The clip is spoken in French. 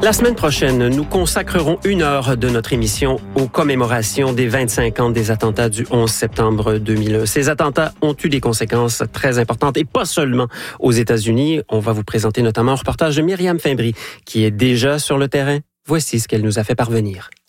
La semaine prochaine, nous consacrerons 1 heure de notre émission aux commémorations des 25 ans des attentats du 11 septembre 2001. Ces attentats ont eu des conséquences très importantes et pas seulement aux États-Unis. On va vous présenter notamment un reportage de Myriam Fimbry qui est déjà sur le terrain. Voici ce qu'elle nous a fait parvenir.